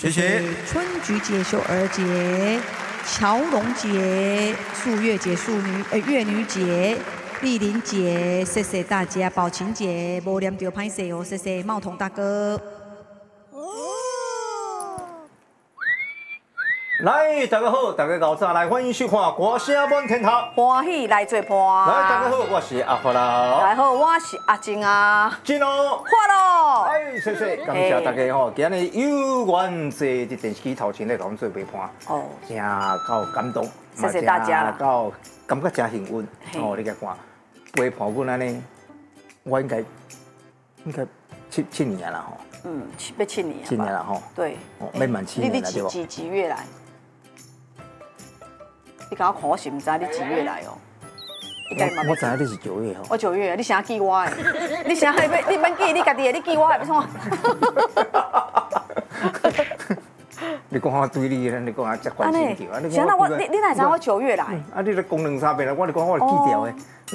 谢谢。 春菊节、秀儿节、乔龙节、素月节、月女节、丽玲节，谢谢大家。宝琴节，无念着歹势哦，谢谢茂彤大哥。 来，大家好，大家搞早来，欢迎收看《歌声满天堂》， 欢喜来做伴。 来，大家好，我是阿发啦。 大家好，我是阿静啊。 进哦， 发咯。 哎，谢谢，感谢大家吼，今日有缘坐伫电视机头前来甲我们做陪伴， 哦， 真够感动， 谢谢大家啦， 够感觉真幸运。哦，你甲看陪伴阮安尼，我应该7年啦吼。 嗯，要7年。 7年了吼。对。哦，没满7年了对吧？ 你几月来？你刚刚看我是唔知你几月来哦？ 我知影你是9月吼。 我9月，你啥记我的？你啥你免记你家己的，你记我的要创？ 你讲我对你，你讲我接关心掉， 你哪知我9月来？ 啊，你咧讲2、3遍了，我就讲我会记掉的。